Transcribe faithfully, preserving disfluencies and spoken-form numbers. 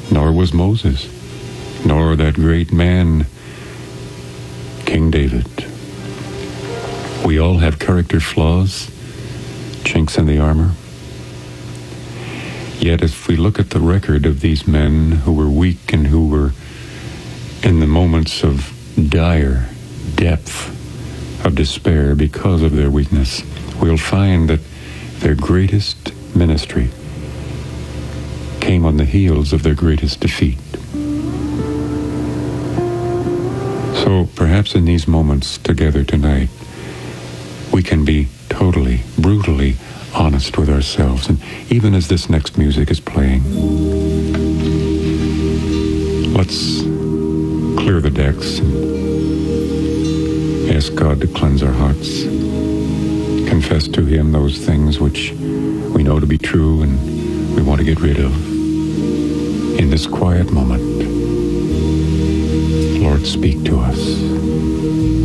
nor was Moses, nor that great man, King David. We all have character flaws, chinks in the armor. Yet if we look at the record of these men who were weak and who were in the moments of dire depth of despair because of their weakness, we'll find that their greatest ministry came on the heels of their greatest defeat. So perhaps in these moments together tonight, we can be totally, brutally honest with ourselves. And even as this next music is playing, let's clear the decks and ask God to cleanse our hearts. Confess to Him those things which we know to be true and we want to get rid of. In this quiet moment, Lord, speak to us.